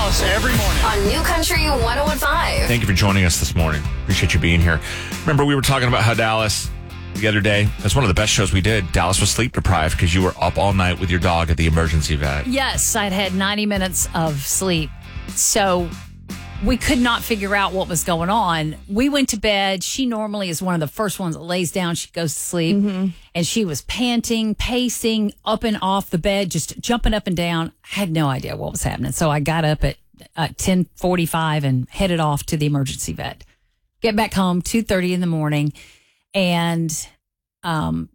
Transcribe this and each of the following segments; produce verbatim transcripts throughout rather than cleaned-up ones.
Dallas every morning. On New Country one oh one five. Thank you for joining us this morning. Appreciate you being here. Remember, we were talking about how Dallas the other day, that's one of the best shows we did. Dallas was sleep deprived because you were up all night with your dog at the emergency vet. Yes, I'd had ninety minutes of sleep. So we could not figure out what was going on. We went to bed. She normally is one of the first ones that lays down. She goes to sleep. Mm-hmm. And she was panting, pacing up and off the bed, just jumping up and down. I had no idea what was happening. So I got up at uh, ten forty-five and headed off to the emergency vet. Get back home, two thirty in the morning. And um,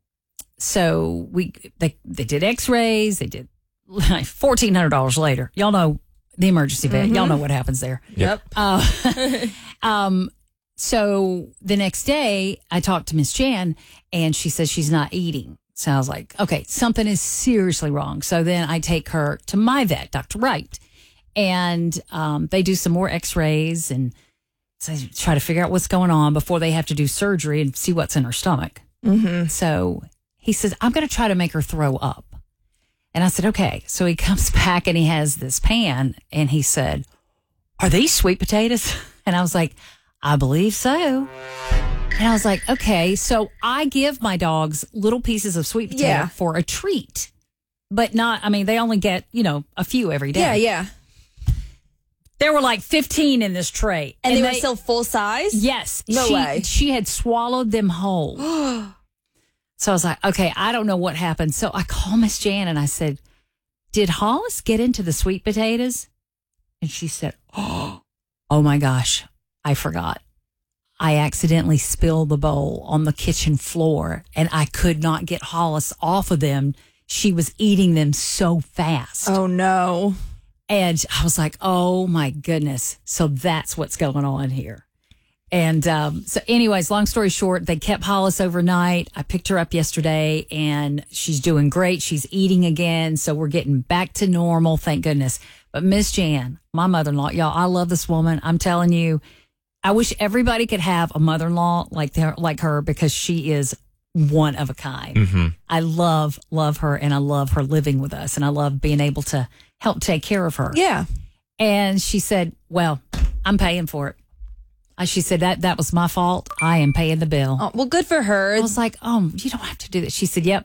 so we they, they did x-rays. They did like fourteen hundred dollars later. Y'all know the emergency vet. Mm-hmm. Y'all know what happens there. Yep. Uh, um, so the next day, I talked to Miss Jan, and she says she's not eating. So I was like, okay, something is seriously wrong. So then I take her to my vet, Doctor Wright, and um, they do some more x-rays and so try to figure out what's going on before they have to do surgery and see what's in her stomach. Mm-hmm. So he says, I'm going to try to make her throw up. And I said, okay. So he comes back and he has this pan and he said, are these sweet potatoes? And I was like, I believe so. And I was like, okay. So I give my dogs little pieces of sweet potato Yeah. for a treat, but not, I mean, they only get, you know, a few every day. Yeah, yeah. There were like fifteen in this tray. And, they, were still full size? Yes. No she, way. She had swallowed them whole. So I was like, okay, I don't know what happened. So I called Miss Jan and I said, did Hollis get into the sweet potatoes? And she said, oh, oh my gosh, I forgot. I accidentally spilled the bowl on the kitchen floor and I could not get Hollis off of them. She was eating them so fast. Oh, no. And I was like, oh my goodness. So that's what's going on here. And um, so anyways, long story short, they kept Hollis overnight. I picked her up yesterday and she's doing great. She's eating again. So we're getting back to normal. Thank goodness. But Miss Jan, my mother-in-law, y'all, I love this woman. I'm telling you, I wish everybody could have a mother-in-law like her, like her because she is one of a kind. Mm-hmm. I love, love her and I love her living with us and I love being able to help take care of her. Yeah. And she said, well, I'm paying for it. Uh, She said, that that was my fault. I am paying the bill. Oh, well, good for her. I was like, oh, you don't have to do that. She said, yep,